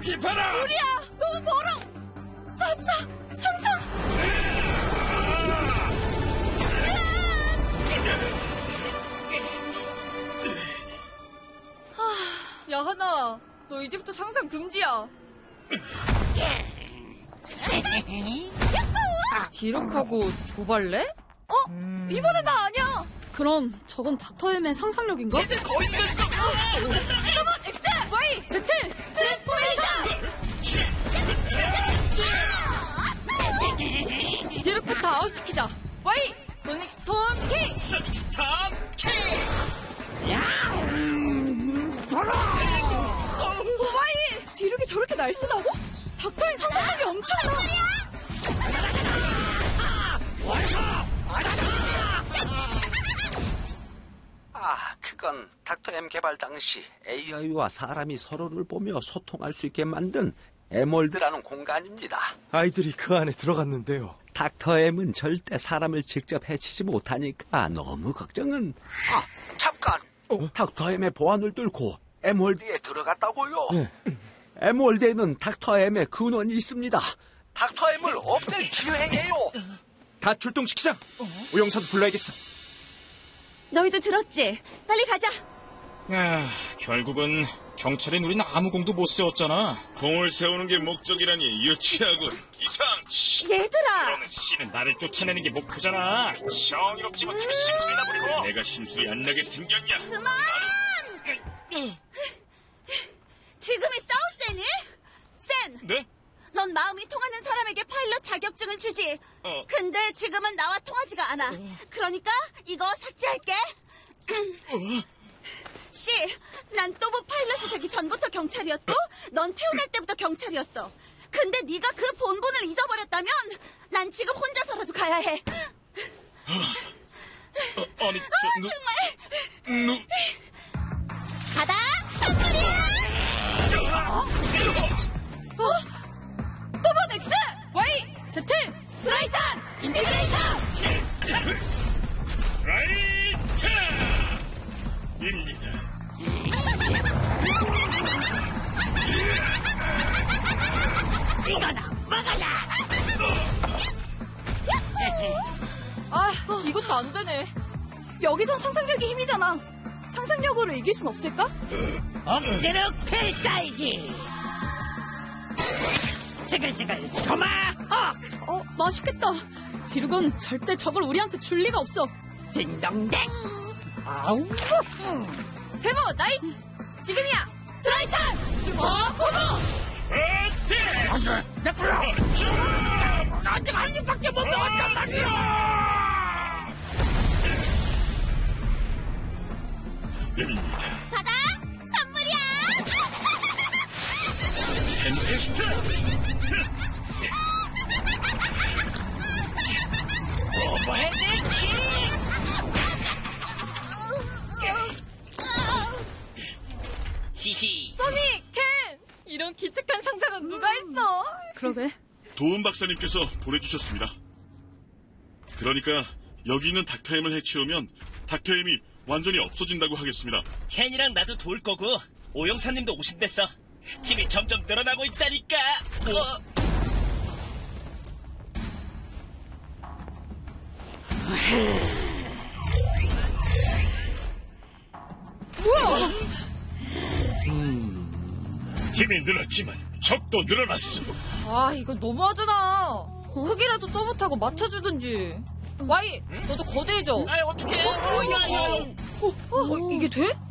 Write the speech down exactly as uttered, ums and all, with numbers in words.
저기 봐라! 우리야! 너무 멀어! 맞다! 상상! 야, 하나, 너 이제부터 상상 금지야. 디룩하고 조발래? 어? 음... 이번엔 나 아니야. 그럼 저건 닥터엠의 상상력인가? 쟤들 거의 됐어. 로봇 X, Y, Z, 트랜스포메이션. 디룩부터 아웃시키자. Y, 소닉 스톰 K. 소닉 스톰 K. Y, 디룩이 저렇게 날씬하고? 닥터의 상상력이 엄청나. 아, 그건 닥터엠 개발 당시 에이아이와 사람이 서로를 보며 소통할 수 있게 만든 에몰드라는 공간입니다. 아이들이 그 안에 들어갔는데요. 닥터엠은 절대 사람을 직접 해치지 못하니까 너무 걱정은... 아, 잠깐! 어? 닥터엠의 보안을 뚫고 에몰드에 들어갔다고요? 네. 에몰드에는 닥터엠의 근원이 있습니다. 닥터엠을 없앨 기회예요. 다 출동시키자. 오영사도 불러야겠어. 너희도 들었지? 빨리 가자. 아, 결국은 경찰인 우린 아무 공도 못 세웠잖아. 공을 세우는 게 목적이라니 유치하군. 이상 씨. 얘들아. 그러는 씨는 나를 쫓아내는 게 목표잖아. 정의롭지 못하게 심술이나 부리고. 내가 심술이 안 나게 생겼냐? 그만! 지금이 싸울 때니? 센! 네? 넌 마음이 통하는 사람에게 파일럿 자격증을 주지. 어. 근데 지금은 나와 통하지가 않아. 어. 그러니까 이거 삭제할게. 어. 씨, 난 또보 파일럿이 되기 전부터 경찰이었고 넌 태어날 때부터 경찰이었어. 근데 네가 그 본분을 잊어버렸다면 난 지금 혼자서라도 가야 해. 어, 아니, 저, 어, 누, 정말. 누... 가다 선물이야. 어? 또보 X, Y, Z, 트라이탄, 인티그레이션. 라이트입니다. 이거나 먹어라. 아, 이것도 안 되네. 여기선 상상력이 힘이잖아. 상상력으로 이길 순 없을까? 억지로 필살기. 지글지글 토마호크. 어, 맛있겠다. 디룩은 절대 저걸 우리한테 줄 리가 없어. 딩동댕. 아우. 세모 나이스. 지금이야. 트라이탄 슈퍼 포도. 어때? 내 거야. 나한테 한 입밖에 못 먹었단 말이야. 입니다. 받아. 선물이야. 템페스트. 오버헤드 킥. 히히. 소닉, 켄! 이런 기특한 상상은 누가 했어? 그러게. 도움 박사님께서 보내주셨습니다. 그러니까 여기 있는 닥터엠을 해치우면 닥터엠이 완전히 없어진다고 하겠습니다. 켄이랑 나도 도울 거고 오영사님도 오신댔어. 팀이 점점 늘어나고 있다니까. 어. 뭐야? 팀이 늘었지만 적도 늘어났어. 아, 이거 너무하잖아. 흙이라도 또 못하고 맞춰주든지. 와이, 너도 거대해져. 아, 어떡해. 어, 어, 어, 이게 돼?